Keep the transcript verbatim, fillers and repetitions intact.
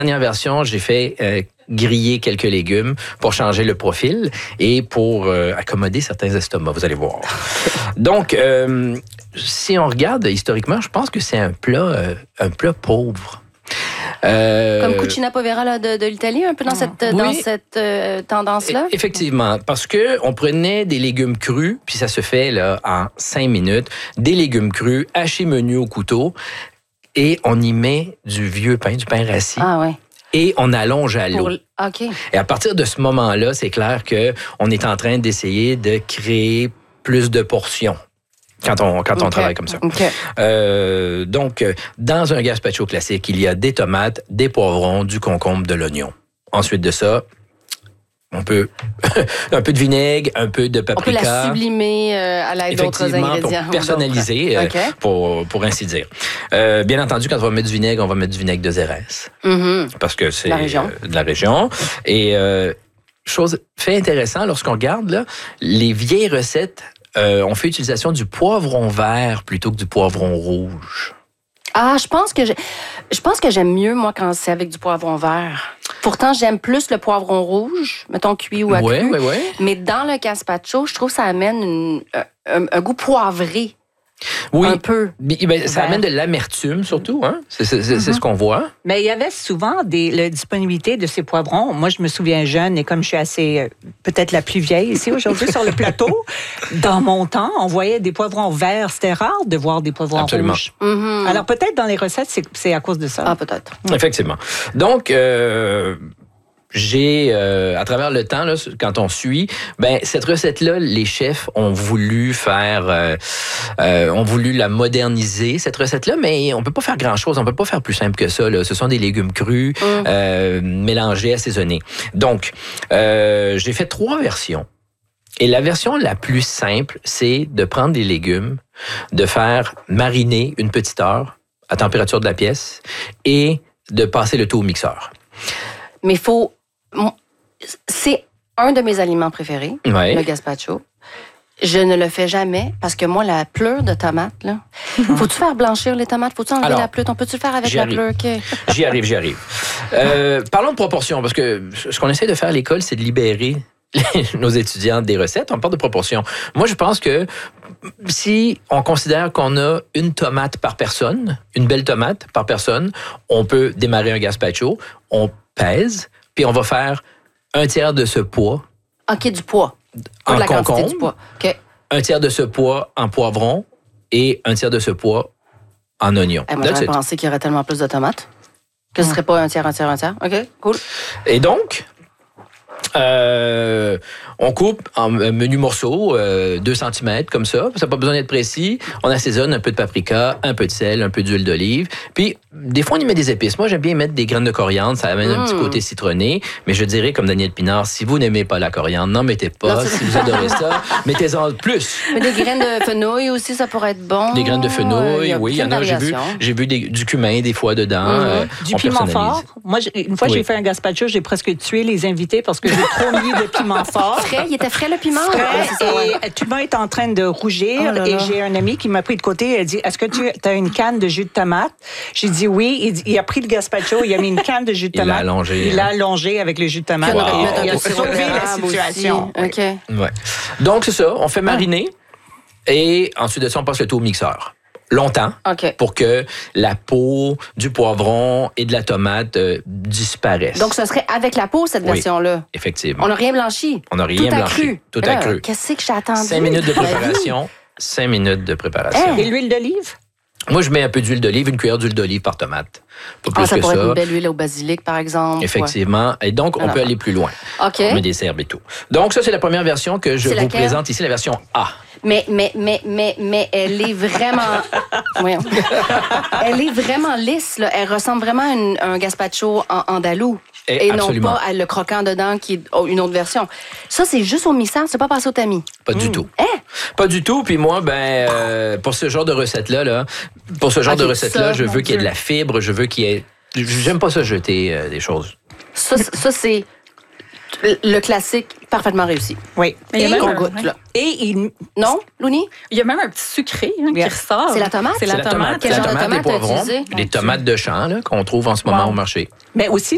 dernière version, j'ai fait euh, griller quelques légumes pour changer le profil et pour euh, accommoder certains estomacs, vous allez voir. Donc, euh, si on regarde historiquement, je pense que c'est un plat, euh, un plat pauvre. Euh, Comme Cucina Povera là, de, de l'Italie, un peu dans cette, oui, dans cette euh, tendance-là? Effectivement, parce qu'on prenait des légumes crus, puis ça se fait là, en cinq minutes, des légumes crus, hachés menus au couteau, et on y met du vieux pain, du pain rassis. Ah ouais. Et on allonge à l'eau. Pour... OK. Et à partir de ce moment-là, c'est clair qu'on est en train d'essayer de créer plus de portions. Quand on, quand on okay. travaille comme ça. Okay. Euh, donc, dans un gazpacho classique, il y a des tomates, des poivrons, du concombre, de l'oignon. Ensuite de ça, on peut un peu de vinaigre, un peu de paprika. On peut la sublimer euh, à l'aide d'autres ingrédients. Pour personnaliser, euh, okay. pour, pour ainsi dire. Euh, bien entendu, quand on va mettre du vinaigre, on va mettre du vinaigre de Xérès. Mm-hmm. Parce que c'est la région. Euh, de la région. Et euh, chose fait intéressant, lorsqu'on regarde là, les vieilles recettes, Euh, on fait utilisation du poivron vert plutôt que du poivron rouge. Ah, je pense que je, je pense que j'aime mieux, moi, quand c'est avec du poivron vert. Pourtant, j'aime plus le poivron rouge, mettons cuit ou à ouais, cru. Ouais, ouais. Mais dans le gazpacho, je trouve que ça amène une, un, un goût poivré. Oui, un peu. Ben, ça amène de l'amertume surtout, hein? C'est, c'est, c'est, mm-hmm. c'est ce qu'on voit. Mais il y avait souvent des, la disponibilité de ces poivrons. Moi, je me souviens jeune, et comme je suis assez, euh, peut-être la plus vieille ici aujourd'hui sur le plateau, dans mon temps, on voyait des poivrons verts. C'était rare de voir des poivrons Absolument. rouges. Mm-hmm. Alors peut-être dans les recettes, c'est, c'est à cause de ça. Ah, peut-être. Effectivement. Donc, euh, j'ai, euh, à travers le temps, là, quand on suit, ben cette recette-là, les chefs ont voulu faire, euh, euh, ont voulu la moderniser, cette recette-là, mais on peut pas faire grand-chose, on peut pas faire plus simple que ça. Là. Ce sont des légumes crus, mmh. euh, mélangés, assaisonnés. Donc, euh, j'ai fait trois versions. Et la version la plus simple, c'est de prendre des légumes, de faire mariner une petite heure à température de la pièce et de passer le tout au mixeur. Mais il faut... C'est un de mes aliments préférés, ouais. le gazpacho. Je ne le fais jamais parce que moi, la pleure de tomates, là, faut-tu faire blanchir les tomates? Faut-tu enlever Alors, la pleure? On peut-tu le faire avec la pleure? Okay. J'y arrive, j'y arrive. Euh, parlons de proportion, parce que ce qu'on essaie de faire à l'école, c'est de libérer nos étudiants des recettes. On parle de proportion. Moi, je pense que si on considère qu'on a une tomate par personne, une belle tomate par personne, on peut démarrer un gazpacho, on pèse, puis on va faire un tiers de ce poids. OK, du poids. En de la concombre, quantité du poids. Okay. Un tiers de ce poids en poivron et un tiers de ce poids en oignon. Eh, moi, j'aurais pensé qu'il y aurait tellement plus de tomates que ce ne serait pas un tiers, un tiers, un tiers. OK, cool. Et donc, euh, on coupe en menus morceaux, euh, deux centimètres comme ça. Ça n'a pas besoin d'être précis. On assaisonne un peu de paprika, un peu de sel, un peu d'huile d'olive. Puis, des fois, on y met des épices. Moi, j'aime bien mettre des graines de coriandre. Ça amène mmh. un petit côté citronné. Mais je dirais, comme Daniel Pinard, si vous n'aimez pas la coriandre, n'en mettez pas. Non, si vous adorez ça, mettez-en plus. Mais des graines de fenouil aussi, ça pourrait être bon. Des graines de fenouil, euh, oui. Il y en a, j'ai vu, j'ai vu des, du cumin des fois dedans. Mmh. Euh, du piment fort. Moi, une fois, oui. j'ai fait un gazpacho, j'ai presque tué les invités parce que j'ai trop mis de piment fort. Frais, il était frais le piment? Frais, ouais, c'est ça, ouais. Et tout le monde est en train de rougir. Oh là là. Et j'ai un ami qui m'a pris de côté. Il a dit, est-ce que tu as une canne de jus de tomate? J'ai dit oui. Il, dit, il a pris le gazpacho, il a mis une canne de jus de tomate. Il l'a allongé. Il l'a allongé avec le jus de tomate. Wow. Et il a sauvé la situation. OK. Ouais. Donc, c'est ça. On fait mariner. Ah. Et ensuite de ça, on passe le tout au mixeur. Longtemps, okay. pour que la peau du poivron et de la tomate euh, disparaissent. Donc, ce serait avec la peau, cette oui, version-là? Effectivement. On n'a rien blanchi? On n'a rien Tout blanchi. Cru. Tout là, à cru. Qu'est-ce que j'ai attendu? Cinq minutes de préparation. Cinq minutes de préparation. Hey. Et l'huile d'olive? Moi, je mets un peu d'huile d'olive, une cuillère d'huile d'olive par tomate. Pas plus ah, ça que pourrait ça. être une belle huile au basilic, par exemple. Effectivement. Ouais. Et donc, on Alors, peut aller plus loin. OK. On met des herbes et tout. Donc, ça, c'est la première version que je c'est vous laquelle? présente ici, la version A. Mais, mais, mais, mais, mais elle est vraiment... Voyons. Elle est vraiment lisse, là. Elle ressemble vraiment à une, un gazpacho en andalou. Et, et non pas à le croquant dedans, qui est une autre version. Ça, c'est juste au mixeur, c'est pas passé au tamis. Pas mmh. du tout. Eh? Pas du tout. Puis moi, ben, euh, pour ce genre de recette-là, là, pour ce genre okay, de recette-là, je veux qu'il y ait de la fibre, je veux qu'il y ait... J'aime pas ça jeter euh, des choses. Ça, ça c'est le classique parfaitement réussi. Oui. Et, et on goûte, un, là. Et il... Non, Louni? Il y a même un petit sucré hein, qui ressort. C'est la tomate? C'est la, c'est la tomate. tomate. Quel la genre tomate, de tomate les poivrons, utilisé? les tomates de champ là, qu'on trouve en ce moment wow. au marché. Mais aussi,